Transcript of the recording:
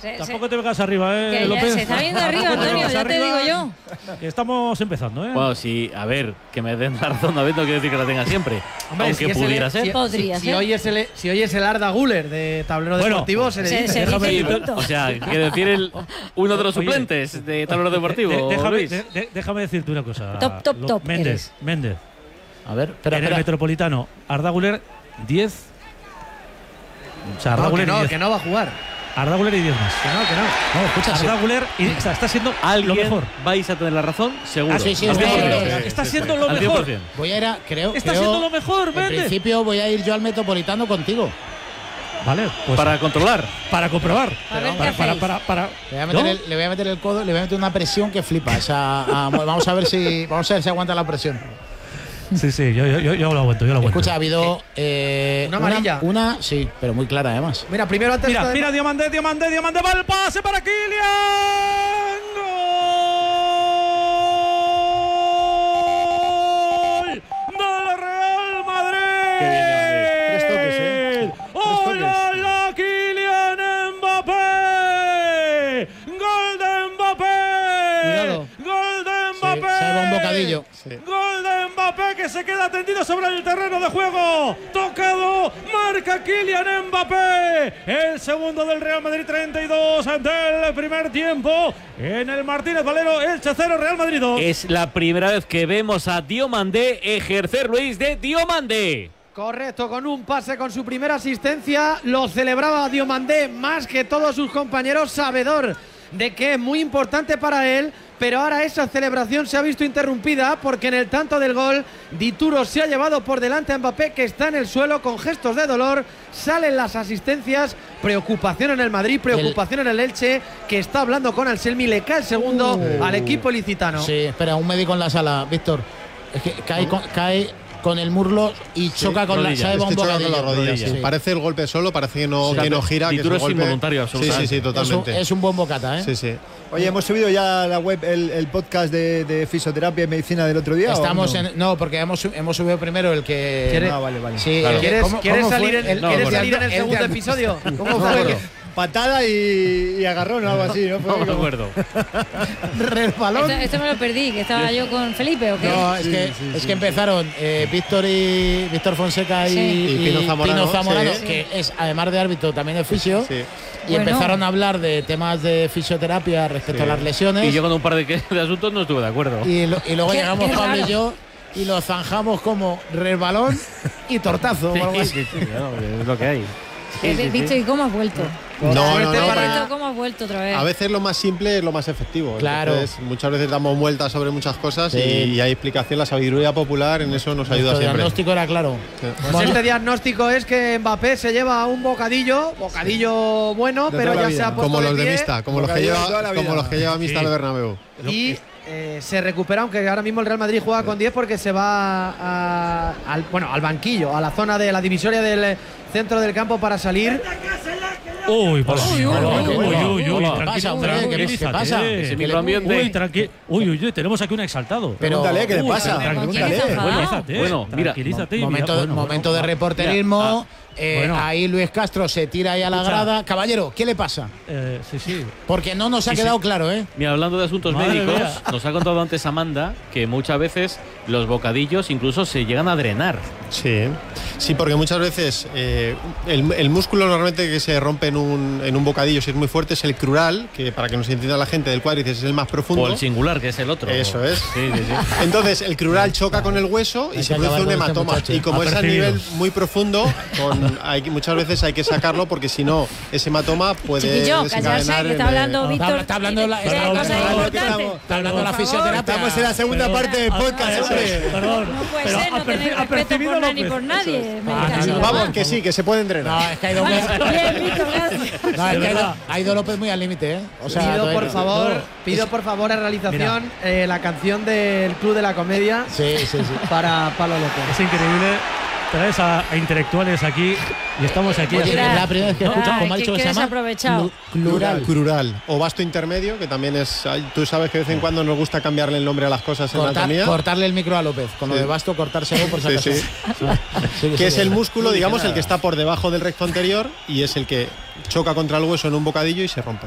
Tampoco te vengas arriba, que López. se está viendo arriba, Antonio, ya te digo yo. Que estamos empezando, Bueno, sí, a ver, que me den la razón, David, no quiere decir que la tenga siempre. Hombre, aunque pudiera ser. Podría si ser. hoy es el Arda Güler de tablero deportivo, se le dice. Se dice Sí, punto. o sea, quiere decir uno de los suplentes de tablero deportivo. Luis. Déjame decirte una cosa. Top Méndez. A ver, espera, En el Metropolitano, Arda Güler, 10. O sea, Arda No, Güler y 10. que no va a jugar. Arda Güler y 10 más. Que no. No, escucha, Arda Güler está siendo ¿Alguien lo mejor. vais a tener la razón? Seguro. Sí, Al 100%. Está siendo lo Al mejor. 100%. Voy a ir a, creo, Está siendo lo mejor, en Méndez. principio voy a ir yo al Metropolitano contigo. Vale, pues Para controlar. para comprobar. A ver qué hacéis. Le voy a meter el codo, le voy a meter una presión que flipa. O sea, vamos a ver si aguanta la presión. Sí, yo lo aguanto, Escucha, ha habido Una amarilla. Una, sí, pero muy clara además. Mira, primero antes Mira, Diamandé, va el pase para Kylian. ¡Gol! ¡Del Real Madrid! Qué bien, Tres toques, ¿eh? ¡Hola, Kylian Mbappé! ¡Gol de Mbappé! Cuidado. ¡Gol de Mbappé! Se va un bocadillo. Gol de Mbappé que se queda tendido sobre el terreno de juego. Tocado, marca Kylian Mbappé. El segundo del Real Madrid, 32 del primer tiempo. En el Martínez Valero, Elche 0, Real Madrid 2. Es la primera vez que vemos a Diomandé ejercer, Luis, de Diomandé. Correcto, con un pase, con su primera asistencia. Lo celebraba Diomandé más que todos sus compañeros, sabedor de que es muy importante para él. Pero ahora esa celebración se ha visto interrumpida porque en el tanto del gol Dituro se ha llevado por delante a Mbappé, que está en el suelo con gestos de dolor. Salen las asistencias, preocupación en el Madrid, preocupación en el Elche, que está hablando con Anselmi. Le cae el segundo al equipo ilicitano. Sí, espera, un médico en la sala, Víctor. Es que cae con el muslo y choca con rodilla. la Es que choca con la rodilla, rodilla, sí. sí. Parece el golpe solo, parece que no gira. Que Dituro es es un golpe involuntario, absolutamente. Sí, totalmente. Es un buen bocata, ¿eh? Sí. Oye, ¿hemos subido ya a la web el podcast de fisioterapia y medicina del otro día? Estamos ¿o no? No, porque hemos subido primero el que. Vale. Sí, Claro. ¿Quieres salir en el segundo de- episodio? ¿Cómo fue? Patada y agarrón o algo así, ¿no? No me acuerdo. Resbalón. Esto me lo perdí, que estaba yo con Felipe, ¿o qué? No, es que empezaron Víctor Fonseca Sí. y Pino Zamorano, sí. que es, además de árbitro, también es fisio. Sí. Y Bueno. empezaron a hablar de temas de fisioterapia respecto a las lesiones. Y yo con un par de asuntos no estuve de acuerdo. Y luego Qué llegamos Pablo raro. y yo y lo zanjamos como resbalón y tortazo. o algo así. Claro, es lo que hay. Víctor, ¿y cómo has vuelto? No, Víctor, ¿cómo has vuelto otra vez? A veces lo más simple es lo más efectivo. Claro. Entonces, muchas veces damos vueltas sobre muchas cosas Sí. y hay explicación. La sabiduría popular en eso nos ayuda Nuestro siempre. diagnóstico era claro. Pues este diagnóstico es que Mbappé se lleva un bocadillo bueno, De pero toda la ya vida. se ha puesto Como los de pie Mista, como los que Bocadillo de toda lleva, la vida. como los que lleva Mista al Bernabéu. y se recupera, aunque ahora mismo el Real Madrid juega con 10 porque se va al banquillo, a la zona de la divisoria del centro del campo para salir. Uy, ¿Qué pasa, hombre? ¿Qué pasa? Ese microambiente. Uy, tranquilo. Uy, tenemos aquí un exaltado. Pero- Pregúntale, ¿qué le Uy, pasa? tranquilízate, Pregúntale. Bueno, mira, tranquilízate. Momento de reporterismo. Bueno. Ahí Luis Castro se tira ahí a la Escucha. grada. Caballero, ¿qué le pasa? Sí. Porque no nos ha quedado claro, ¿eh? Mira, hablando de asuntos Madre médicos, mía. nos ha contado antes Amanda que muchas veces los bocadillos incluso se llegan a drenar. Sí, porque muchas veces el músculo normalmente que se rompe en un bocadillo, si es muy fuerte, es el crural, que para que nos entienda la gente, del cuádriceps es el más profundo. O el singular, que es el otro. Eso es. Sí. Entonces el crural choca con el hueso y Hay se que produce un acabar con este hematoma. muchacho. Y como es a Apercibido. nivel muy profundo, muchas veces hay que sacarlo porque si no, ese hematoma puede Chiquillo, desencadenar callarse, que está en, hablando Víctor. está hablando la- de está cosas hablando- importantes. Está hablando de la Por favor. fisioterapia. Estamos en la segunda parte del podcast, hombre. Perdón. No puede Pero ser, no ha tener percibido respeto por nada ni López. por nadie. Vamos, que sí, que se pueden drenar. No, es que ha ido, Bien, Víctor, gracias. no, es que ha ido López muy al límite, ¿eh? O sea, Pido por favor a realización la canción del Club de la Comedia Sí. para Pablo López. Es increíble. Traes a intelectuales aquí y estamos aquí. Oye, haciendo- es la primera vez que escucho, como ha dicho que se llama. desaprovechado. Crural o vasto intermedio, que también es. Tú sabes que de vez en cuando nos gusta cambiarle el nombre a las cosas en anatomía. Cortarle el micro a López. Con lo Sí. de basto, cortárselo por si Sí, acaso. sí. Que es el músculo, digamos, el que está por debajo del recto anterior y es el que choca contra el hueso en un bocadillo y se rompe.